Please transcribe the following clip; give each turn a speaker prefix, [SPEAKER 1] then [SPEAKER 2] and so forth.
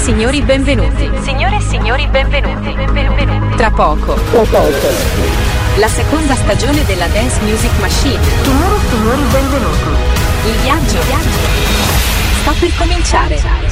[SPEAKER 1] signori, benvenuti. Signore e signori, benvenuti. Tra poco. La seconda stagione della Dance Music Machine.
[SPEAKER 2] Signore e signori, benvenuti.
[SPEAKER 1] Il viaggio sta per cominciare.